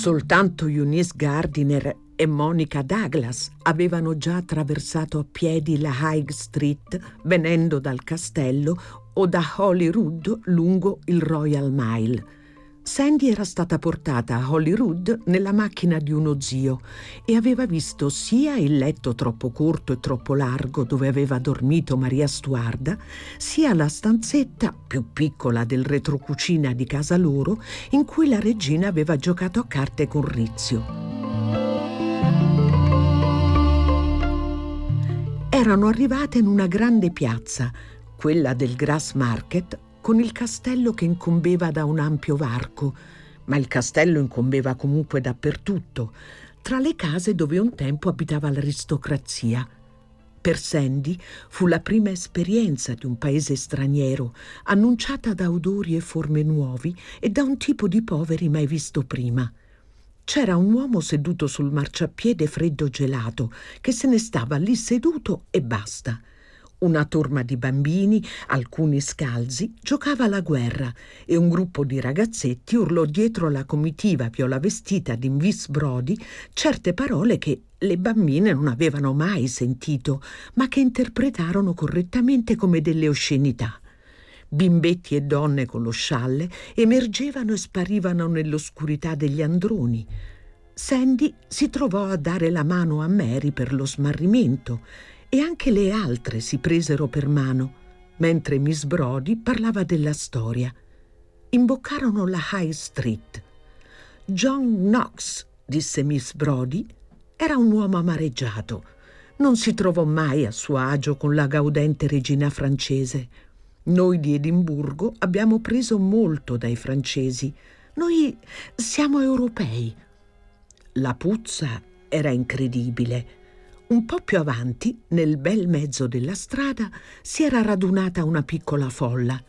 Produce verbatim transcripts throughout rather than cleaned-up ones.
Soltanto Eunice Gardiner e Monica Douglas avevano già attraversato a piedi la High Street venendo dal castello o da Holyrood lungo il Royal Mile. Sandy era stata portata a Holyrood nella macchina di uno zio e aveva visto sia il letto troppo corto e troppo largo dove aveva dormito Maria Stuarda, sia la stanzetta più piccola del retrocucina di casa loro in cui la regina aveva giocato a carte con Rizzio. Erano arrivate in una grande piazza, quella del Grassmarket, con il castello che incombeva da un ampio varco, ma il castello incombeva comunque dappertutto, tra le case dove un tempo abitava l'aristocrazia. Per Sandy fu la prima esperienza di un paese straniero, annunciata da odori e forme nuovi e da un tipo di poveri mai visto prima. C'era un uomo seduto sul marciapiede freddo gelato, che se ne stava lì seduto e basta. Una torma di bambini, alcuni scalzi, giocava alla guerra e un gruppo di ragazzetti urlò dietro la comitiva viola vestita di Miss Brodie certe parole che le bambine non avevano mai sentito, ma che interpretarono correttamente come delle oscenità. Bimbetti e donne con lo scialle emergevano e sparivano nell'oscurità degli androni. Sandy si trovò a dare la mano a Mary per lo smarrimento e anche le altre si presero per mano, mentre Miss Brodie parlava della storia. Imboccarono la High Street. John Knox, disse Miss Brodie, era un uomo amareggiato. Non si trovò mai a suo agio con la gaudente regina francese. Noi di Edimburgo abbiamo preso molto dai francesi. Noi siamo europei. La puzza era incredibile. Un po' più avanti, nel bel mezzo della strada, si era radunata una piccola folla.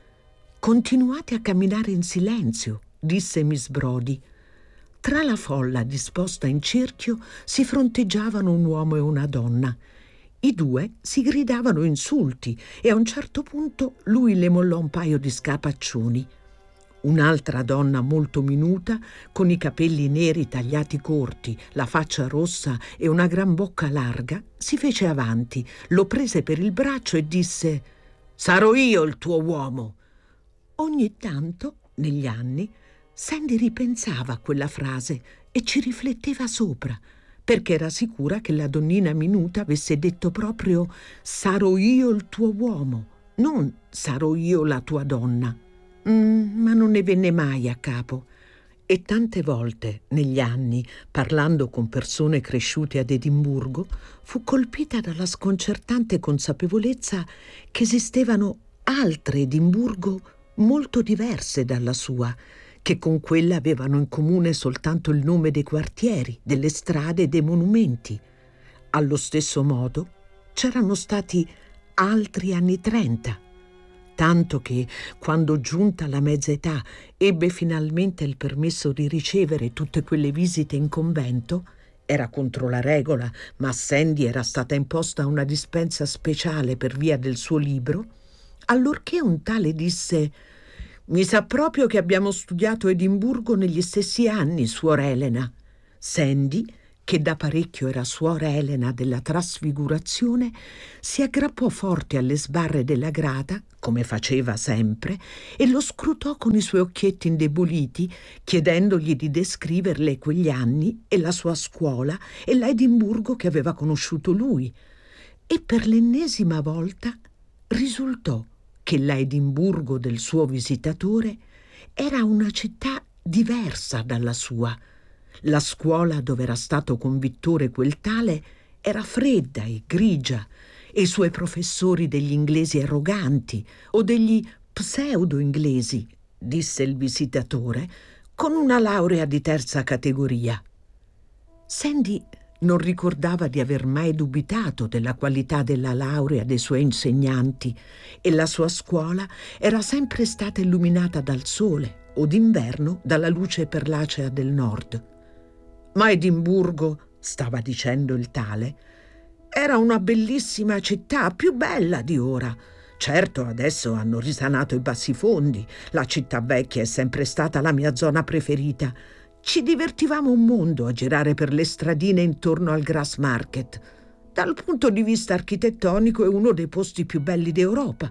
«Continuate a camminare in silenzio», disse Miss Brodie. Tra la folla disposta in cerchio si fronteggiavano un uomo e una donna. I due si gridavano insulti e a un certo punto lui le mollò un paio di scapaccioni. Un'altra donna molto minuta, con i capelli neri tagliati corti, la faccia rossa e una gran bocca larga, si fece avanti, lo prese per il braccio e disse: «Sarò io il tuo uomo!» Ogni tanto, negli anni, Sandy ripensava a quella frase e ci rifletteva sopra, perché era sicura che la donnina minuta avesse detto proprio «Sarò io il tuo uomo», non «Sarò io la tua donna». Mm, ma non ne venne mai a capo. E tante volte, negli anni, parlando con persone cresciute ad Edimburgo, fu colpita dalla sconcertante consapevolezza che esistevano altre Edimburgo molto diverse dalla sua, che con quella avevano in comune soltanto il nome dei quartieri, delle strade e dei monumenti. Allo stesso modo c'erano stati altri anni trenta, tanto che, quando giunta la mezza età, ebbe finalmente il permesso di ricevere tutte quelle visite in convento. Era contro la regola, ma a Sandy era stata imposta una dispensa speciale per via del suo libro, allorché un tale disse: «Mi sa proprio che abbiamo studiato Edimburgo negli stessi anni, suor Elena». Sandy, che da parecchio era suora Elena della Trasfigurazione, si aggrappò forte alle sbarre della grata, come faceva sempre, e lo scrutò con i suoi occhietti indeboliti, chiedendogli di descriverle quegli anni e la sua scuola e la Edimburgo che aveva conosciuto lui. E per l'ennesima volta risultò che la Edimburgo del suo visitatore era una città diversa dalla sua. La scuola dove era stato convittore quel tale era fredda e grigia, e i suoi professori degli inglesi arroganti o degli pseudo-inglesi, disse il visitatore, con una laurea di terza categoria. Sandy non ricordava di aver mai dubitato della qualità della laurea dei suoi insegnanti e la sua scuola era sempre stata illuminata dal sole o d'inverno dalla luce perlacea del nord. Ma Edimburgo, stava dicendo il tale, era una bellissima città, più bella di ora. Certo, adesso hanno risanato i bassifondi. La città vecchia è sempre stata la mia zona preferita. Ci divertivamo un mondo a girare per le stradine intorno al Grassmarket. Dal punto di vista architettonico è uno dei posti più belli d'Europa.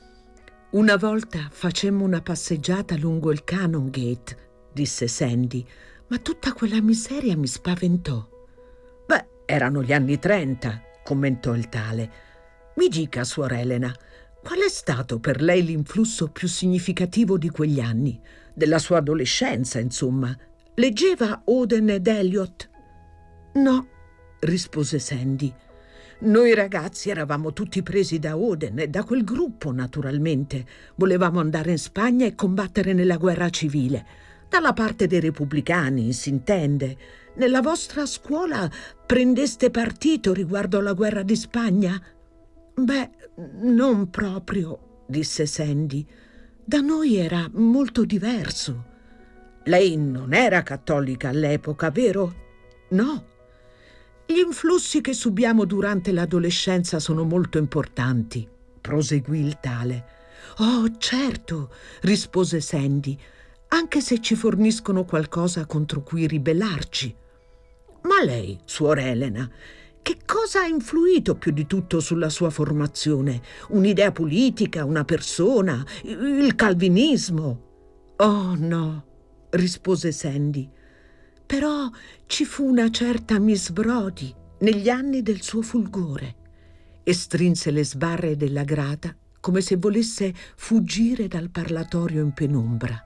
Una volta facemmo una passeggiata lungo il Canongate, disse Sandy, ma tutta quella miseria mi spaventò. Beh, erano gli anni trenta, commentò il tale. Mi dica, suor Elena, qual è stato per lei l'influsso più significativo di quegli anni? Della sua adolescenza, insomma. Leggeva Auden ed Eliot? No, rispose Sandy. Noi ragazzi eravamo tutti presi da Auden e da quel gruppo, naturalmente. Volevamo andare in Spagna e combattere nella guerra civile. Dalla parte dei repubblicani, si intende. Nella vostra scuola prendeste partito riguardo alla guerra di Spagna? Beh, non proprio, disse Sandy. Da noi era molto diverso. Lei non era cattolica all'epoca, vero? No. Gli influssi che subiamo durante l'adolescenza sono molto importanti, proseguì il tale. Oh, certo, rispose Sandy, anche se ci forniscono qualcosa contro cui ribellarci. Ma lei, suor Elena, che cosa ha influito più di tutto sulla sua formazione? Un'idea politica, una persona, il calvinismo? Oh, no, rispose Sandy. Però ci fu una certa Miss Brodie negli anni del suo fulgore e strinse le sbarre della grata come se volesse fuggire dal parlatorio in penombra.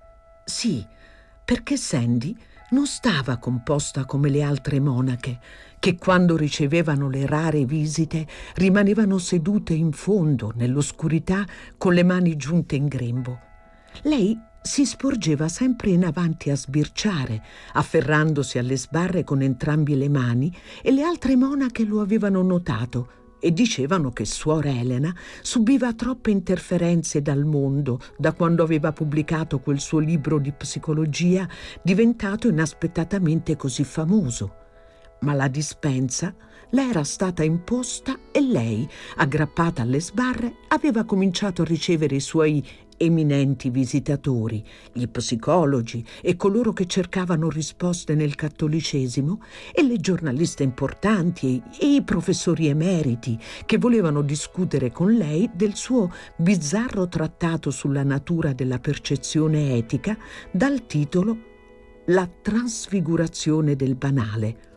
Sì, perché Sandy non stava composta come le altre monache, che quando ricevevano le rare visite rimanevano sedute in fondo, nell'oscurità, con le mani giunte in grembo. Lei si sporgeva sempre in avanti a sbirciare, afferrandosi alle sbarre con entrambe le mani, e le altre monache lo avevano notato e dicevano che suor Elena subiva troppe interferenze dal mondo da quando aveva pubblicato quel suo libro di psicologia diventato inaspettatamente così famoso. Ma la dispensa le era stata imposta e lei, aggrappata alle sbarre, aveva cominciato a ricevere i suoi eminenti visitatori, gli psicologi e coloro che cercavano risposte nel cattolicesimo, e le giornaliste importanti e i professori emeriti che volevano discutere con lei del suo bizzarro trattato sulla natura della percezione etica dal titolo La trasfigurazione del banale.